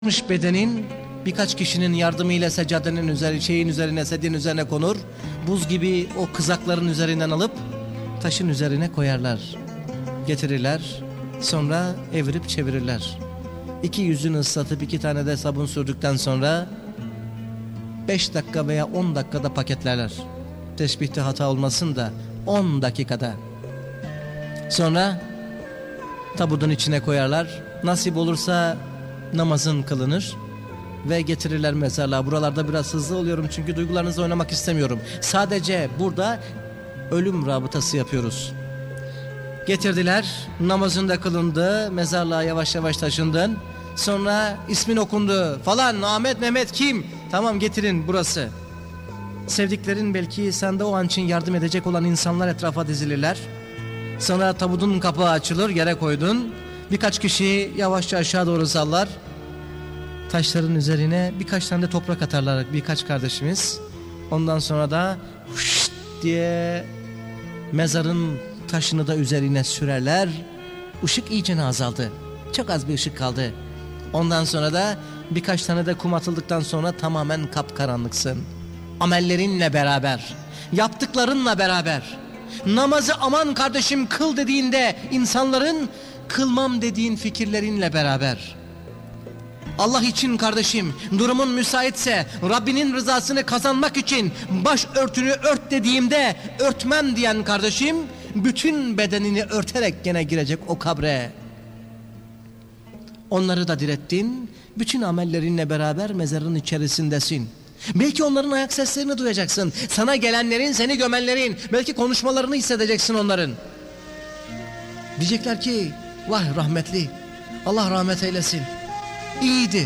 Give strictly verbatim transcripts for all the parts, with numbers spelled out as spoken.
Bedenin birkaç kişinin yardımıyla seccadenin üzeri, şeyin üzerine, sedyenin üzerine konur. Buz gibi o kızakların üzerinden alıp taşın üzerine koyarlar. Getirirler. Sonra evirip çevirirler. İki yüzünü ıslatıp iki tane de sabun sürdükten sonra beş dakika veya on dakikada paketlerler. Teşbihte hata olmasın da on dakikada. Sonra tabutun içine koyarlar. Nasip olursa namazın kılınır ve getirirler mezarlığa. Buralarda biraz hızlı oluyorum çünkü duygularınızla oynamak istemiyorum. Sadece burada ölüm rabıtası yapıyoruz. Getirdiler, namazın da kılındı, mezarlığa yavaş yavaş taşındın. Sonra ismin okundu falan, Ahmet, Mehmet kim? Tamam, getirin, burası. Sevdiklerin, belki sende o an için yardım edecek olan insanlar etrafa dizilirler. Sonra tabutun kapağı açılır, yere koydun. Birkaç kişi yavaşça aşağı doğru sallar. Taşların üzerine birkaç tane de toprak atarlar birkaç kardeşimiz. Ondan sonra da huşt diye mezarın taşını da üzerine sürerler. Işık iyice azaldı. Çok az bir ışık kaldı. Ondan sonra da birkaç tane de kum atıldıktan sonra tamamen kapkaranlıksın. Amellerinle beraber, yaptıklarınla beraber. Namazı aman kardeşim kıl dediğinde insanların, kılmam dediğin fikirlerinle beraber. Allah için kardeşim, durumun müsaitse Rabbinin rızasını kazanmak için başörtünü ört dediğimde örtmem diyen kardeşim, bütün bedenini örterek gene girecek o kabre. Onları da direttin, bütün amellerinle beraber mezarın içerisindesin. Belki onların ayak seslerini duyacaksın. Sana gelenlerin, seni gömenlerin, belki konuşmalarını hissedeceksin onların. Diyecekler ki, vah rahmetli, Allah rahmet eylesin, İyiydi.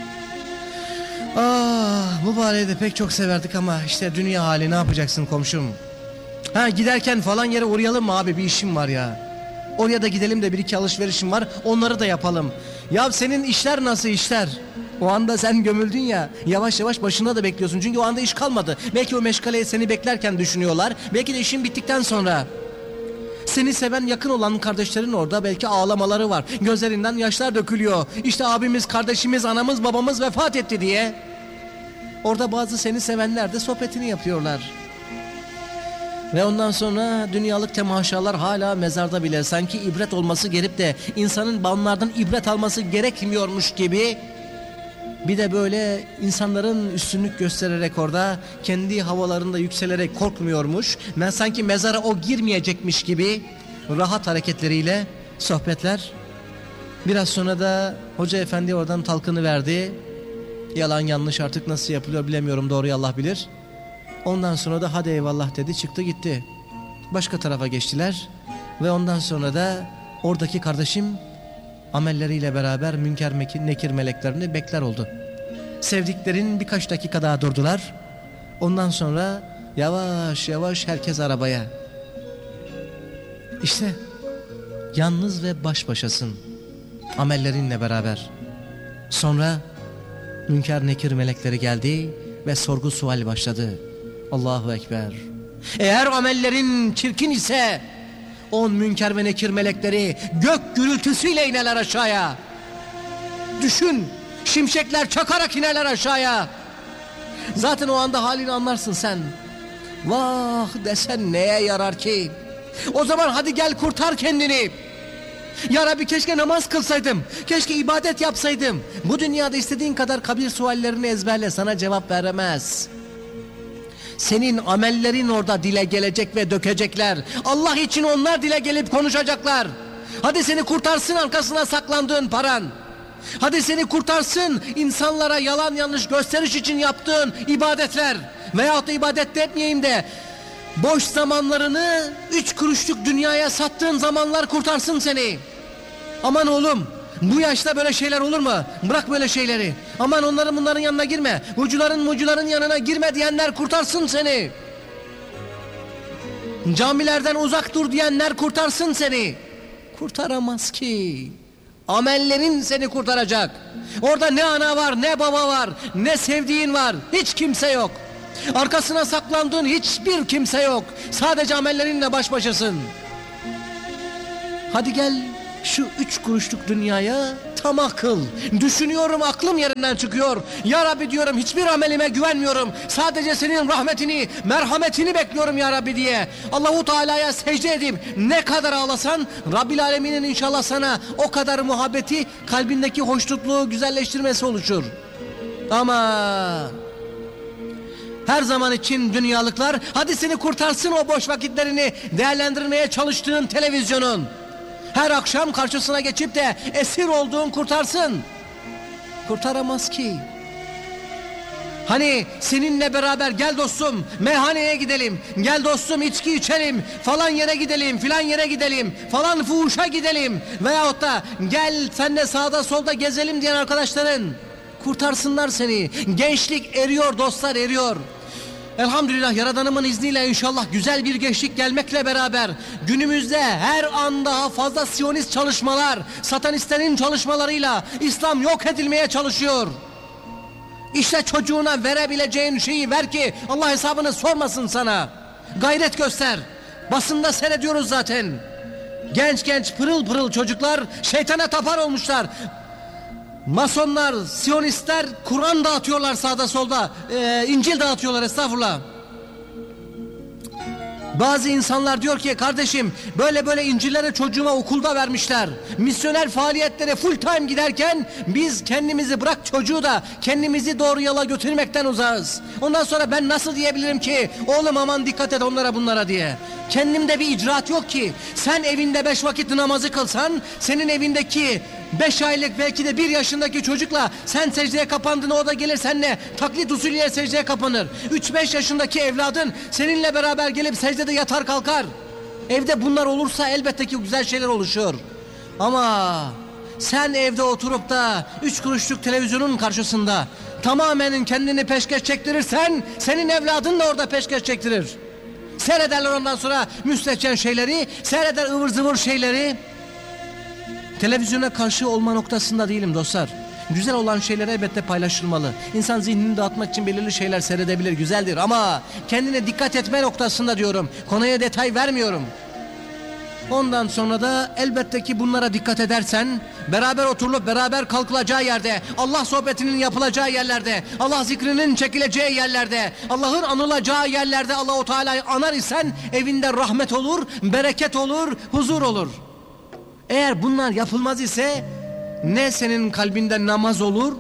Ah, mübareği de pek çok severdik ama işte dünya hali, ne yapacaksın komşum? Ha, giderken falan yere uğrayalım mı abi, bir işim var ya. Oraya da gidelim de bir iki alışverişim var, onları da yapalım. Ya senin işler nasıl işler? O anda sen gömüldün ya, yavaş yavaş başına da bekliyorsun çünkü o anda iş kalmadı. Belki o meşgaleye seni beklerken düşünüyorlar, belki de işin bittikten sonra. Seni seven, yakın olan kardeşlerin orada, belki ağlamaları var. Gözlerinden yaşlar dökülüyor. İşte abimiz, kardeşimiz, anamız, babamız vefat etti diye. Orada bazı seni sevenler de sohbetini yapıyorlar. Ve ondan sonra dünyalık temaşalar hala mezarda bile, sanki ibret olması gerip de insanın onlardan ibret alması gerekmiyormuş gibi. Bir de böyle insanların üstünlük göstererek orada kendi havalarında yükselerek korkmuyormuş. Ben sanki mezara o girmeyecekmiş gibi rahat hareketleriyle sohbetler. Biraz sonra da hoca efendi oradan talkını verdi. Yalan yanlış artık nasıl yapılıyor bilemiyorum, doğruyu Allah bilir. Ondan sonra da hadi eyvallah dedi, çıktı gitti. Başka tarafa geçtiler ve ondan sonra da oradaki kardeşim amelleriyle beraber münker nekir meleklerini bekler oldu. Sevdiklerin birkaç dakika daha durdular. Ondan sonra yavaş yavaş herkes arabaya. İşte yalnız ve baş başasın amellerinle beraber. Sonra münker nekir melekleri geldi ve sorgu sual başladı. Allahu Ekber. Eğer amellerin çirkin ise on münker ve nekir melekleri gök gürültüsüyle inerler aşağıya. Düşün, şimşekler çakarak inerler aşağıya. Zaten o anda halini anlarsın sen. Vah desen neye yarar ki? O zaman hadi gel kurtar kendini. Ya Rabbi, keşke namaz kılsaydım, keşke ibadet yapsaydım. Bu dünyada istediğin kadar kabir suallerini ezberle, sana cevap veremez. Senin amellerin orada dile gelecek ve dökecekler. Allah için onlar dile gelip konuşacaklar. Hadi seni kurtarsın arkasına saklandığın paran. Hadi seni kurtarsın insanlara yalan yanlış gösteriş için yaptığın ibadetler. Veyahut da ibadet de etmeyeyim de boş zamanlarını üç kuruşluk dünyaya sattığın zamanlar kurtarsın seni. Aman oğlum, bu yaşta böyle şeyler olur mu? Bırak böyle şeyleri. Aman onların bunların yanına girme. Ucuların mucuların yanına girme diyenler kurtarsın seni. Camilerden uzak dur diyenler kurtarsın seni. Kurtaramaz ki. Amellerin seni kurtaracak. Orada ne ana var, ne baba var, ne sevdiğin var. Hiç kimse yok. Arkasına saklandığın hiçbir kimse yok. Sadece amellerinle baş başasın. Hadi gel şu üç kuruşluk dünyaya tamah kıl. Düşünüyorum, aklım yerinden çıkıyor. Ya Rabbi diyorum, hiçbir amelime güvenmiyorum. Sadece senin rahmetini, merhametini bekliyorum ya Rabbi diye. Allahu Teala'ya secde edip ne kadar ağlasan Rabbil Alemin'in inşallah sana o kadar muhabbeti, kalbindeki hoşnutluğu güzelleştirmesi oluşur. Ama her zaman için dünyalıklar, hadi seni kurtarsın o boş vakitlerini değerlendirmeye çalıştığın televizyonun. Her akşam karşısına geçip de esir olduğun kurtarsın. Kurtaramaz ki. Hani seninle beraber gel dostum meyhaneye gidelim, gel dostum içki içelim, falan yere gidelim, filan yere gidelim, falan fuhuşa gidelim veyahut da gel senle sağda solda gezelim diyen arkadaşların kurtarsınlar seni. Gençlik eriyor dostlar, eriyor. Elhamdülillah Yaradanımın izniyle inşallah güzel bir gençlik gelmekle beraber günümüzde her an daha fazla Siyonist çalışmalar, satanistlerin çalışmalarıyla İslam yok edilmeye çalışıyor. İşte çocuğuna verebileceğin şeyi ver ki Allah hesabını sormasın sana. Gayret göster. Basında seyrediyoruz zaten. Genç genç pırıl pırıl çocuklar şeytana tapar olmuşlar. Masonlar, Siyonistler Kur'an dağıtıyorlar sağda solda, ee, İncil dağıtıyorlar, estağfurullah. Bazı insanlar diyor ki kardeşim böyle böyle İncil'leri çocuğuma okulda vermişler. Misyoner faaliyetlere full time giderken biz kendimizi, bırak çocuğu da, kendimizi doğru yola götürmekten uzağız. Ondan sonra ben nasıl diyebilirim ki oğlum aman dikkat et onlara bunlara diye. Kendimde bir icraat yok ki. Sen evinde beş vakit namazı kılsan, senin evindeki beş aylık belki de bir yaşındaki çocukla sen secdeye kapandığında o da gelir seninle taklit usulüyle secdeye kapanır. üç beş yaşındaki evladın seninle beraber gelip secdede yatar kalkar. Evde bunlar olursa elbette ki güzel şeyler oluşuyor. Ama sen evde oturup da üç kuruşluk televizyonun karşısında tamamen kendini peşkeş çektirirsen senin evladın da orada peşkeş çektirir. Seyrederler ondan sonra müstehcen şeyleri, seyreder ıvır zıvır şeyleri. Televizyona karşı olma noktasında değilim dostlar. Güzel olan şeyler elbette paylaşılmalı. İnsan zihnini dağıtmak için belirli şeyler seyredebilir, güzeldir. Ama kendine dikkat etme noktasında diyorum. Konuya detay vermiyorum. Ondan sonra da elbette ki bunlara dikkat edersen, beraber oturulup beraber kalkılacağı yerde, Allah sohbetinin yapılacağı yerlerde, Allah zikrinin çekileceği yerlerde, Allah'ın anılacağı yerlerde Allah-u Teala'yı anar isen evinde rahmet olur, bereket olur, huzur olur. Eğer bunlar yapılmaz ise ne senin kalbinde namaz olur,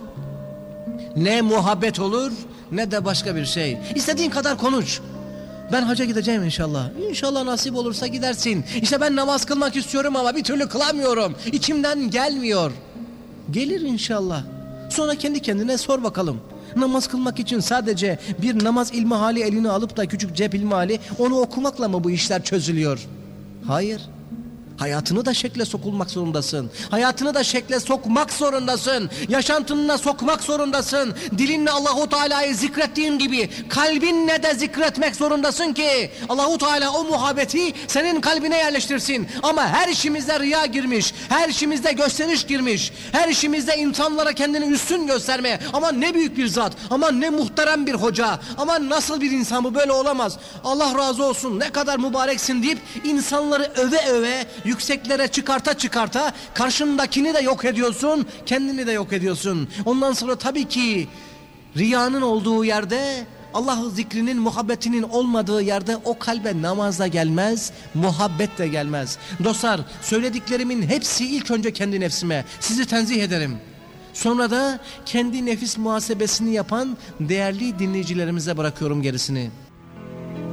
ne muhabbet olur, ne de başka bir şey. İstediğin kadar konuş. Ben hacca gideceğim inşallah. İnşallah nasip olursa gidersin. İşte ben namaz kılmak istiyorum ama bir türlü kılamıyorum. İçimden gelmiyor. Gelir inşallah. Sonra kendi kendine sor bakalım. Namaz kılmak için sadece bir namaz ilmihali eline alıp da küçük cep ilmihali onu okumakla mı bu işler çözülüyor? Hayır. Hayatını da şekle sokulmak zorundasın. Hayatını da şekle sokmak zorundasın. Yaşantına sokmak zorundasın. Dilinle Allahu Teala'yı zikrettiğin gibi kalbinle de zikretmek zorundasın ki Allahu Teala o muhabbeti senin kalbine yerleştirsin. Ama her işimizde riya girmiş, her işimizde gösteriş girmiş, her işimizde insanlara kendini üstün göstermeye. Aman ne büyük bir zat, aman ne muhterem bir hoca, aman nasıl bir insan, bu böyle olamaz. Allah razı olsun, ne kadar mübareksin deyip insanları öve öve, yükseklere çıkarta çıkarta karşındakini de yok ediyorsun, kendini de yok ediyorsun. Ondan sonra tabii ki riyanın olduğu yerde, Allah zikrinin, muhabbetinin olmadığı yerde o kalbe namaz da gelmez, muhabbet de gelmez. Dostlar, söylediklerimin hepsi ilk önce kendi nefsime, sizi tenzih ederim. Sonra da kendi nefis muhasebesini yapan değerli dinleyicilerimize bırakıyorum gerisini.